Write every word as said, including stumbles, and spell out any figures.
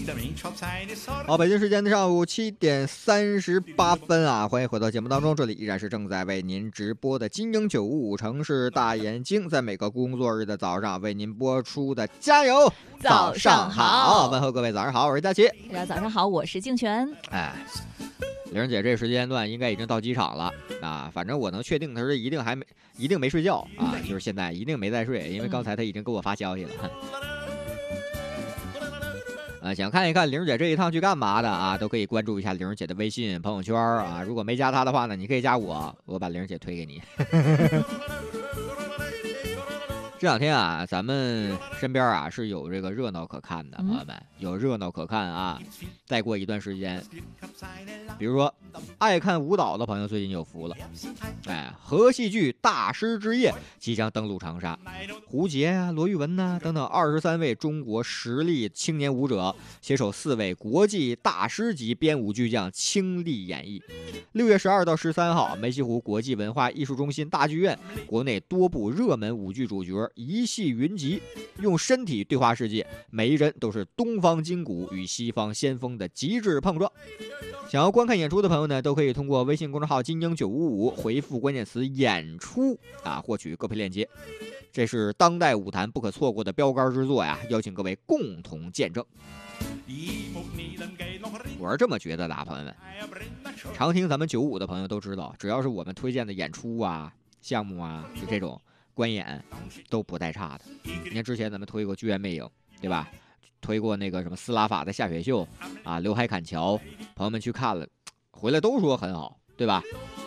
好，北京时间的上午七点三十八分啊，欢迎回到节目当中，这里依然是正在为您直播的金鹰九五五城市大眼睛，在每个工作日的早上为您播出的加油早上好， 问候各位早上好，我是佳琪。 大家早上好，我是静璇。 哎，玲姐这个时间段应该已经到机场了啊，反正我能确定她是一定还没一定没睡觉啊，就是现在一定没在睡，因为刚才她已经给我发消息了。嗯啊，想看一看玲姐这一趟去干嘛的啊，都可以关注一下玲姐的微信朋友圈啊。如果没加她的话呢，你可以加我，我把玲姐推给你。这两天啊，咱们身边啊是有这个热闹可看的，朋友们，有热闹可看啊。再过一段时间，比如说爱看舞蹈的朋友最近有福了，哎，和戏剧大师之夜即将登陆长沙，胡洁啊、罗玉文呐、啊、等等二十三位中国实力青年舞者携手四位国际大师级编舞巨匠倾力演绎。六月十二到十三号，梅溪湖国际文化艺术中心大剧院，国内多部热门舞剧主角一戏云集，用身体对话世界，每一人都是东方筋骨与西方先锋的极致碰撞。想要观看演出的朋友呢，都可以通过微信公众号金鹰九五五回复关键词演出啊，获取购票链接。这是当代舞坛不可错过的标杆之作呀，邀请各位共同见证。我是这么觉得的啊，朋友们，常听咱们九五的朋友都知道，只要是我们推荐的演出啊、项目啊，就这种观演都不带差的。你看之前咱们推过剧院魅影，对吧？推过那个什么斯拉法的下雪秀啊，刘海砍桥，朋友们去看了，回来都说很好，对吧？